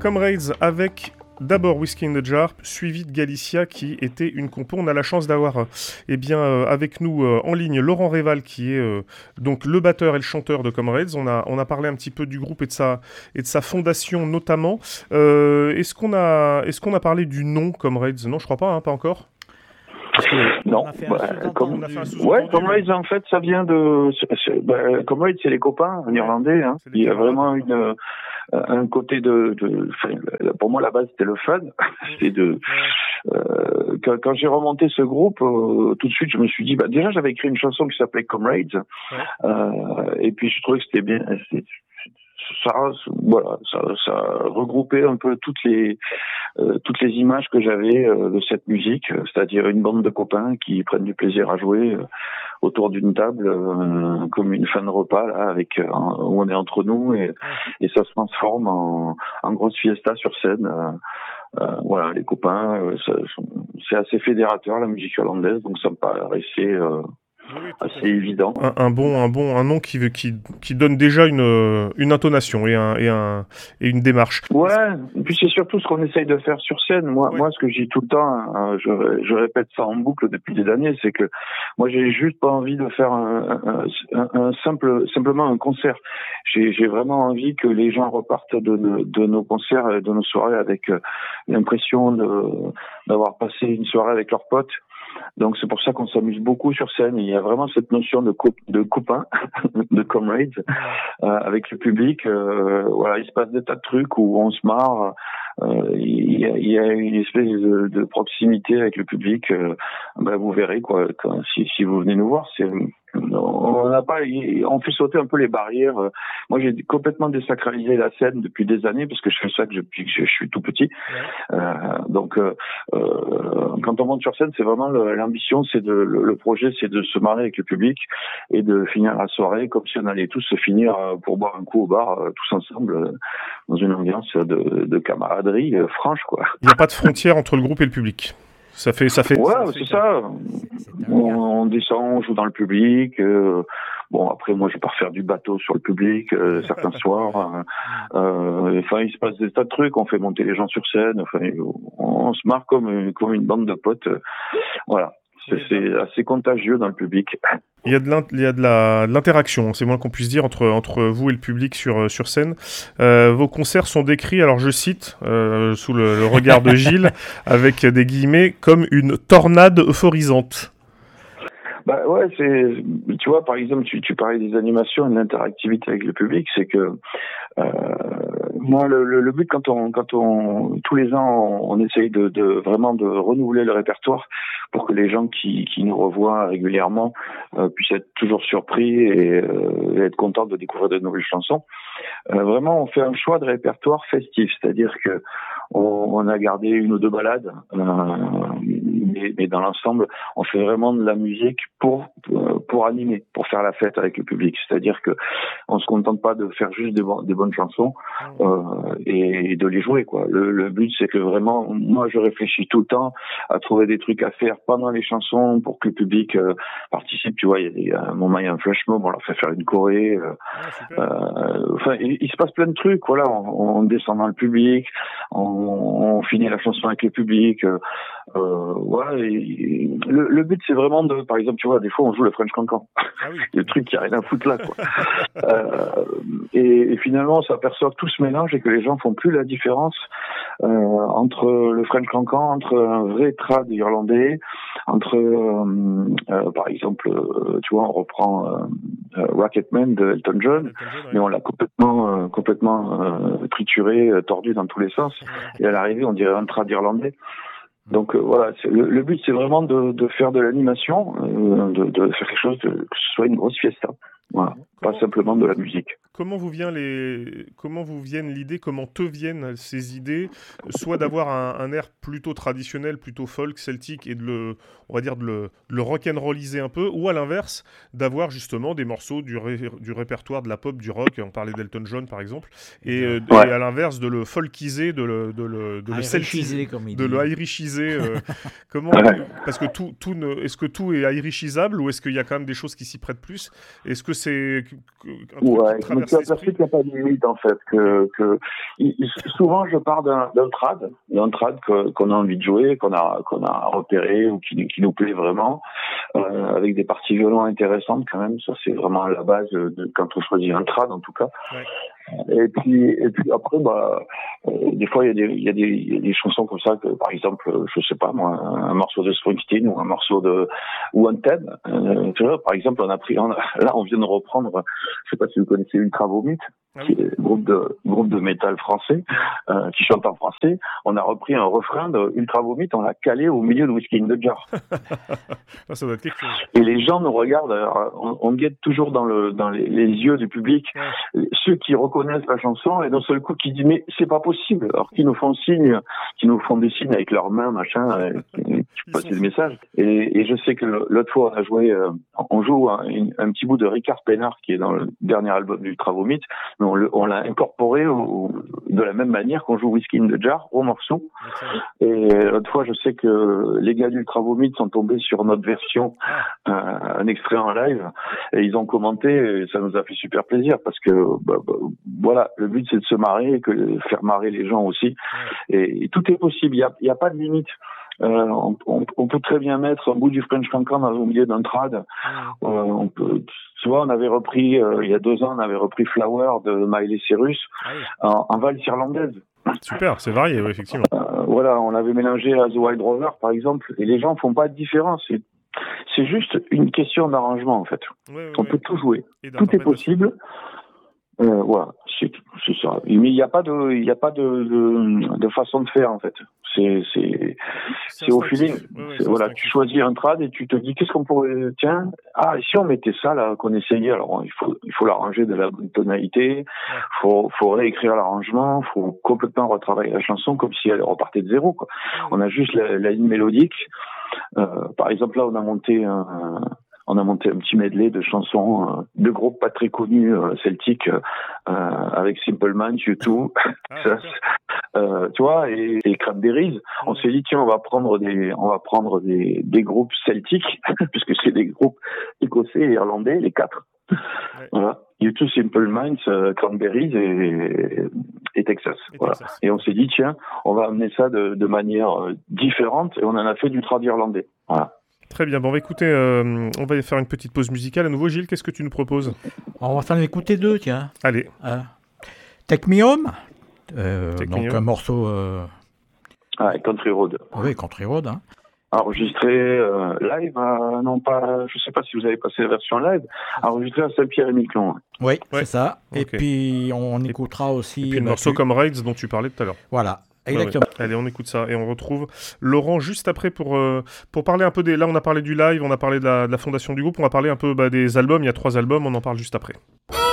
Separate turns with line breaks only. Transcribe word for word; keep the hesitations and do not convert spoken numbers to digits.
Comrades avec d'abord Whiskey in the Jar, suivi de Galicia qui était une compo. On a la chance d'avoir euh, eh bien, euh, avec nous euh, en ligne Laurent Réval qui est euh, donc le batteur et le chanteur de Comrades. On a, on a parlé un petit peu du groupe et de sa, et de sa fondation notamment. Euh, est-ce qu'on a, est-ce qu'on a parlé du nom Comrades? Non, je crois pas, hein, pas encore.
Non, bah, comme, ouais, Comrades, en fait, ça vient de, bah, Comrades, c'est les copains en irlandais, hein. Il y a vraiment une, un côté de, de, enfin, pour moi, la base, c'était le fun. C'est de, euh, quand, quand j'ai remonté ce groupe, euh, tout de suite, je me suis dit, bah, déjà, j'avais écrit une chanson qui s'appelait Comrades, ouais. euh, et puis je trouvais que c'était bien, c'était, ça, voilà, ça, ça regroupait un peu toutes les, euh, toutes les images que j'avais euh, de cette musique, c'est-à-dire une bande de copains qui prennent du plaisir à jouer euh, autour d'une table, euh, comme une fin de repas là, avec euh, où on est entre nous et, et ça se transforme en, en grosse fiesta sur scène. Euh, euh, voilà, les copains, euh, ça, c'est assez fédérateur la musique irlandaise, donc ça me paraissait euh, Oui, assez évident.
Un, un bon, un bon, un nom qui, qui, qui donne déjà une, une intonation et un, et un, et une démarche.
Ouais. Et puis c'est surtout ce qu'on essaye de faire sur scène. Moi, ouais. moi, ce que je dis tout le temps, hein, je, je répète ça en boucle depuis des années, c'est que moi, j'ai juste pas envie de faire un, un, un, un simple, simplement un concert. J'ai, j'ai vraiment envie que les gens repartent de, de, de nos concerts, de nos soirées avec euh, l'impression de, d'avoir passé une soirée avec leurs potes. Donc c'est pour ça qu'on s'amuse beaucoup sur scène. Il y a vraiment cette notion de, co- de copain, de comrades, euh, avec le public. Euh, voilà, il se passe des tas de trucs où on se marre. Euh, il, y a, il y a une espèce de, de proximité avec le public. Euh, ben vous verrez quoi, quand, si, si vous venez nous voir, c'est on n'a pas, on fait sauter un peu les barrières. Moi, j'ai complètement désacralisé la scène depuis des années parce que je fais ça depuis que je, je suis tout petit. Ouais. Euh, donc, euh, quand on monte sur scène, c'est vraiment le, l'ambition, c'est de, le, le projet, c'est de se marrer avec le public et de finir la soirée comme si on allait tous se finir pour boire un coup au bar, tous ensemble, dans une ambiance de, de camaraderie franche, quoi.
Il n'y a pas de frontière entre le groupe et le public. Ça fait, ça fait.
Ouais,
ça
c'est fait ça. C'est on, on descend, on joue dans le public. Euh, bon, après, moi, je pars faire du bateau sur le public euh, certains soirs. Euh, enfin, il se passe des tas de trucs. On fait monter les gens sur scène. Enfin, on, on se marre comme une, comme une bande de potes. Voilà. C'est, c'est assez contagieux dans le public.
Il y a de, il y a de, la, de l'interaction, c'est moins qu'on puisse dire, entre, entre vous et le public sur, sur scène. Euh, vos concerts sont décrits, alors je cite, euh, sous le, le regard de Gilles, avec des guillemets, comme une tornade euphorisante.
Bah ouais, c'est, tu vois, par exemple, tu, tu parlais des animations et de l'interactivité avec le public, c'est que euh, moi, le, le, le but quand on, quand on, tous les ans, on, on essaye de, de vraiment de renouveler le répertoire pour que les gens qui, qui nous revoient régulièrement euh, puissent être toujours surpris et, euh, et être contents de découvrir de nouvelles chansons. Euh, vraiment, on fait un choix de répertoire festif, c'est-à-dire que on, on a gardé une ou deux balades, euh, mais, mais dans l'ensemble, on fait vraiment de la musique pour pour animer, pour faire la fête avec le public. C'est-à-dire que on se contente pas de faire juste des, bon, des bonnes chansons euh, et, et de les jouer, quoi. Le, le but, c'est que vraiment, moi, je réfléchis tout le temps à trouver des trucs à faire pendant les chansons pour que le public euh, participe. Tu vois, il y a, il y a un moment, il y a un flash mob, on leur fait faire une choré. Euh, ah, euh, enfin, il, il se passe plein de trucs. Voilà, on, on descend dans le public, on, on finit la chanson avec le public. Euh, euh, voilà. Et, le, le but, c'est vraiment de, par exemple, tu vois, des fois, on joue le French Cancan. Ah oui. Le truc qui a rien à foutre là, quoi. euh, et, et finalement, on s'aperçoit que tout se mélange et que les gens font plus la différence euh, entre le French Cancan, entre un vrai trad irlandais, entre, euh, euh, par exemple, euh, tu vois, on reprend euh, euh, Rocketman de Elton John, Elton John, mais on l'a complètement, euh, complètement euh, trituré, tordu dans tous les sens. Et à l'arrivée, on dirait un trad irlandais. Donc euh, voilà, c'est, le, le but c'est vraiment de, de faire de l'animation, euh, de, de faire quelque chose de, que ce soit une grosse fiesta, voilà, comment, pas simplement de la musique.
Comment vous vient les, comment vous viennent l'idée, comment te viennent ces idées, soit d'avoir un, un air plutôt traditionnel, plutôt folk, celtique, et de le, on va dire de le, de le rock'n'rolliser un peu, ou à l'inverse d'avoir justement des morceaux du, ré, du répertoire de la pop, du rock, on parlait d'Elton John par exemple, et, ouais. et à l'inverse de le folkiser, de le, de le, de le celtiser, de le irishiser. Euh, comment, parce que tout, tout ne, est-ce que tout est irishisable ou est-ce qu'il y a quand même des choses qui s'y prêtent plus? Est-ce que c'est que,
ouais, je me suis aperçu qu'il n'y a pas de limite en fait. Que, que il, souvent je pars d'un, d'un trad, d'un trad que, qu'on a envie de jouer, qu'on a qu'on a repéré ou qui, qui nous plaît vraiment, euh, avec des parties violon intéressantes quand même. Ça c'est vraiment la base de quand on choisit un trad en tout cas. Ouais. Et puis et puis après bah euh, des fois il y a des il y a des il y a des chansons comme ça que par exemple je sais pas moi un morceau de Springsteen ou un morceau de ou un thème euh, tu vois par exemple on a pris on a, là on vient de reprendre je sais pas si vous connaissez Ultra Vomit ah oui. qui est groupe de groupe de métal français euh, qui chante en français. On a repris un refrain de Ultra Vomit, on l'a calé au milieu de Whiskey in the Jar.
Ça doit être quelque chose.
Et les gens nous regardent, alors, on, on guette toujours dans le dans les, les yeux du public ouais. ceux qui reconnaissent la chanson et d'un seul coup qui disent mais c'est pas possible, alors qu'ils nous font signe, qui nous font des signes avec leurs mains machin, euh, qui, qui passent des messages. Et, et je sais que l'autre fois on a joué, euh, on joue un, un petit bout de Ricard Pénard qui est dans le dernier album d'Ultra Vomit. On, le, on l'a incorporé au, de la même manière qu'on joue Whiskey in the Jar au morceau. Et l'autre fois, je sais que les gars d'Ultra Vomit sont tombés sur notre version, euh, un extrait en live, et ils ont commenté, et ça nous a fait super plaisir parce que bah, bah, voilà, le but c'est de se marrer et que faire marrer les gens aussi. Et, et tout est possible, il y a, il y a pas de limite. Euh, on, on, on peut très bien mettre un bout du French Cancan au milieu d'un trad. Euh, on peut, tu vois, on avait repris euh, il y a deux ans, on avait repris Flower de Miley Cyrus en, en valse irlandaise.
Super, c'est varié, oui, effectivement.
Euh, voilà, on l'avait mélangé à The Wild Rover, par exemple, et les gens font pas de différence. C'est, c'est juste une question d'arrangement, en fait. Oui, oui, on oui. peut tout jouer, tout est possible. Euh, voilà, c'est, c'est ça. Mais il n'y a pas de, il n'y a pas de, de, de façon de faire en fait. C'est, c'est, c'est, c'est au feeling. Ouais, ouais, c'est, voilà, tu choisis un trad et tu te dis qu'est-ce qu'on pourrait, tiens, ah, si on mettait ça là, qu'on essayait, alors il faut, il faut l'arranger de la bonne tonalité, ouais. faut, faut réécrire l'arrangement, faut complètement retravailler la chanson comme si elle repartait de zéro, quoi. Ouais. On a juste la, la ligne mélodique. Euh, par exemple là, on a monté un, un On a monté un petit medley de chansons euh, de groupes pas très connus euh, celtiques euh, avec Simple Minds, U deux, ah, euh, tu vois, et, et Cranberries. Mmh. On s'est dit tiens, on va prendre des, on va prendre des, des groupes celtiques puisque c'est des groupes écossais et irlandais, les quatre. Ouais. Voilà, U deux, Simple Minds, euh, Cranberries et, et Texas. Et, voilà. Texas. Et on s'est dit tiens, on va amener ça de, de manière euh, différente et on en a fait du trad irlandais. Voilà.
Très bien, bon, on va écouter, euh, on va faire une petite pause musicale. À nouveau, Gilles, qu'est-ce que tu nous proposes ?
On va s'en écouter deux, tiens.
Allez.
Euh, Take Me Home, euh, Take donc me un home. morceau... Euh...
Ah, Country Road.
Oui, Country Road. Hein.
Enregistré euh, live, euh, non pas, je ne sais pas si vous avez passé la version live, enregistré à Saint-Pierre-et-Miquelon. Hein.
Oui, ouais. c'est ça. Okay. Et puis, on écoutera aussi...
Et puis le bah, morceau tu... comme Raids dont tu parlais tout à l'heure.
Voilà. Exactement.
Ouais, ouais. Allez, on écoute ça et on retrouve Laurent juste après pour, euh, pour parler un peu des... Là, on a parlé du live, on a parlé de la, de la fondation du groupe, on va parler un peu bah, des albums. Il y a trois albums, on en parle juste après.